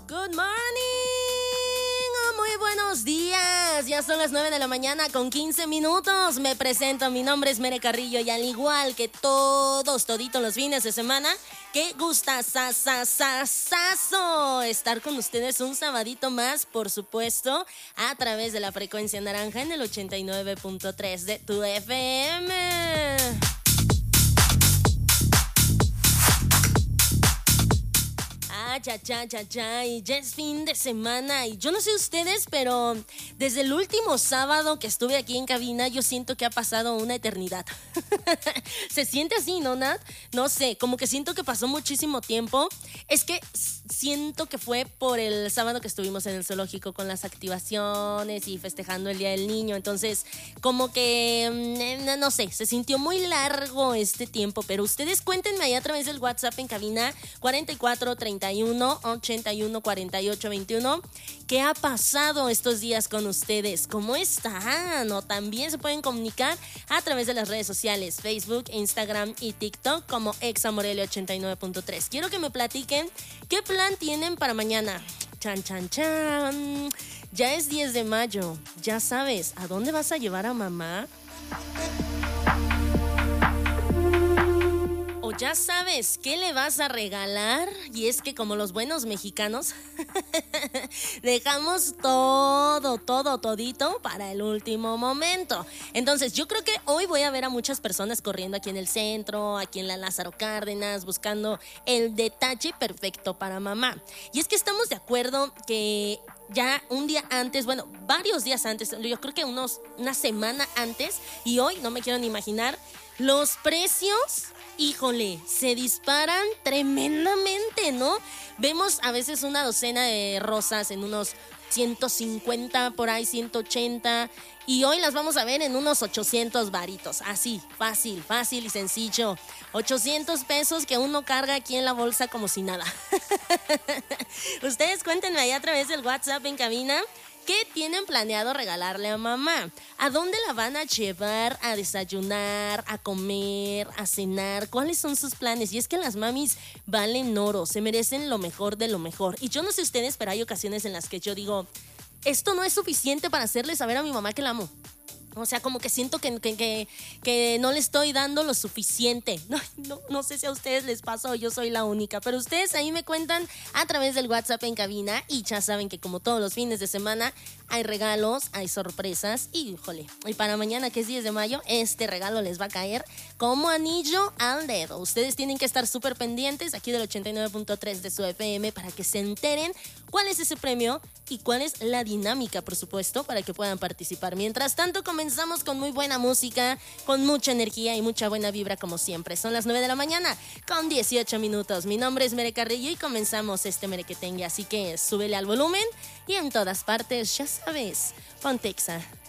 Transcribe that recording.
Good morning, muy buenos días. Ya son las 9 de la mañana con 15 minutos. Me presento, mi nombre es Mere Carrillo y al igual que toditos los fines de semana, qué gusta estar con ustedes un sabadito más, por supuesto, a través de la frecuencia naranja en el 89.3 de tu FM. Y ya es fin de semana y yo no sé ustedes, pero desde el último sábado que estuve aquí en cabina yo siento que ha pasado una eternidad. Se siente así, ¿no, Nat? No sé, como que siento que pasó muchísimo tiempo. Es que siento que fue por el sábado que estuvimos en el zoológico con las activaciones y festejando el Día del Niño, entonces como que, no sé, se sintió muy largo este tiempo, pero ustedes cuéntenme ahí a través del WhatsApp en cabina 44 31 81 48 21. ¿Qué ha pasado estos días con ustedes? ¿Cómo están? O también se pueden comunicar a través de las redes sociales, Facebook, Instagram y TikTok como Examorelio 89.3. Quiero que me platiquen qué plan tienen para mañana. Chan. Ya es 10 de mayo. ¿Ya sabes a dónde vas a llevar a mamá? ¿O ya sabes qué le vas a regalar? Y es que como los buenos mexicanos dejamos todito para el último momento. Entonces yo creo que hoy voy a ver a muchas personas corriendo aquí en el centro, aquí en la Lázaro Cárdenas, buscando el detalle perfecto para mamá. Y es que estamos de acuerdo que ya un día antes, bueno, varios días antes, yo creo que una semana antes, y hoy no me quiero ni imaginar, los precios, híjole, se disparan tremendamente, ¿no? Vemos a veces una docena de rosas en unos 150, por ahí 180, y hoy las vamos a ver en unos 800 varitos, así, fácil y sencillo. 800 pesos que uno carga aquí en la bolsa como si nada. Ustedes cuéntenme ahí a través del WhatsApp en cabina. ¿Qué tienen planeado regalarle a mamá? ¿A dónde la van a llevar a desayunar, a comer, a cenar? ¿Cuáles son sus planes? Y es que las mamis valen oro, se merecen lo mejor de lo mejor. Y yo no sé ustedes, pero hay ocasiones en las que yo digo, esto no es suficiente para hacerle saber a mi mamá que la amo. O sea, como que siento que no le estoy dando lo suficiente. No sé si a ustedes les pasa o yo soy la única, pero ustedes ahí me cuentan a través del WhatsApp en cabina y ya saben que como todos los fines de semana hay regalos, hay sorpresas y, híjole, y para mañana que es 10 de mayo, este regalo les va a caer como anillo al dedo. Ustedes tienen que estar súper pendientes aquí del 89.3 de su FM para que se enteren cuál es ese premio y cuál es la dinámica, por supuesto, para que puedan participar. Mientras tanto, comenzamos con muy buena música, con mucha energía y mucha buena vibra como siempre. Son las 9 de la mañana con 18 minutos. Mi nombre es Mere Carrillo y comenzamos este merequetengue, así que súbele al volumen y en todas partes, ya sabes, ponte Exa